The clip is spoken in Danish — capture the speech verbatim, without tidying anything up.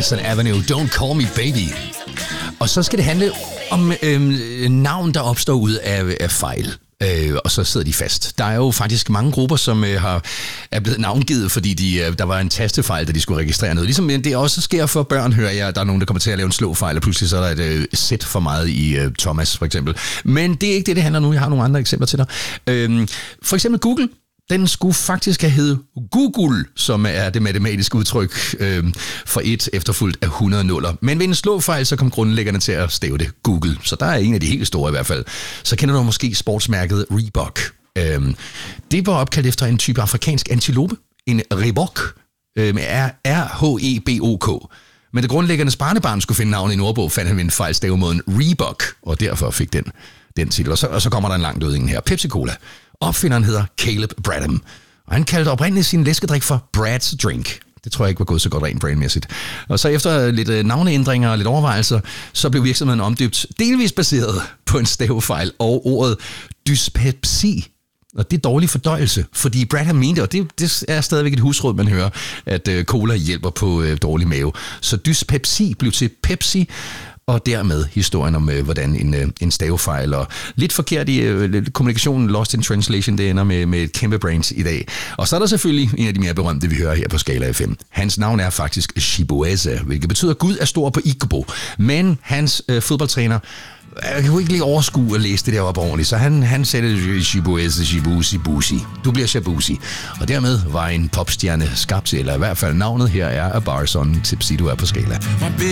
Madison Avenue, Don't Call Me Baby. Og så skal det handle om øh, navn, der opstår ud af, af fejl. Øh, og så sidder de fast. Der er jo faktisk mange grupper, som øh, har, er blevet navngivet, fordi de, øh, der var en tastefejl, da de skulle registrere noget. Ligesom det også sker for børn, hører jeg. Der er nogen, der kommer til at lave en slåfejl, og pludselig så er der et øh, sæt for meget i øh, Thomas, for eksempel. Men det er ikke det, det handler nu. Jeg har nogle andre eksempler til dig. Øh, for eksempel Google. Den skulle faktisk have heddet Google, som er det matematiske udtryk øh, for et efterfulgt af hundrede nuller. Men ved en slåfejl, så kom grundlæggerne til at stave det Google. Så der er en af de helt store i hvert fald. Så kender du måske sportsmærket Reebok. Øh, det var opkaldt efter en type afrikansk antilope, en Reebok, øh, med R H E B O K. Men det grundlæggernes barnebarn skulle finde navnet i en ordbog, fandt han ved en fejl stavemåden Reebok, og derfor fik den, den titel. Og så, og så kommer der en lang dødning her. Pepsi-Cola. Opfinderen hedder Caleb Bradham, og han kaldte oprindeligt sin læskedrik for Brad's Drink. Det tror jeg ikke var gået så godt rent brandmæssigt. Og så efter lidt navneændringer og lidt overvejelser, så blev virksomheden omdøbt delvist baseret på en stavefejl og ordet dyspepsi. Og det er dårlig fordøjelse, fordi Bradham mente, og det, det er stadigvæk et husråd, man hører, at øh, cola hjælper på øh, dårlig mave. Så dyspepsi blev til Pepsi, og dermed historien om, øh, hvordan en, øh, en stavefejl og lidt forkert i øh, kommunikationen, lost in translation, det ender med, med et kæmpe brains i dag. Og så er der selvfølgelig en af de mere berømte, vi hører her på Skala F M. Hans navn er faktisk Chibueze, hvilket betyder Gud er stor på Igbo. Men hans øh, fodboldtræner, jeg kan jo ikke lige overskue at læse det deroppe ordentligt, så han, han sagde Chibueze, Chibuzi, Busi. Du bliver Shabuzi. Og dermed var en popstjerne skabt til, eller i hvert fald navnet her er A Bars on Tipsy, du er på Skala.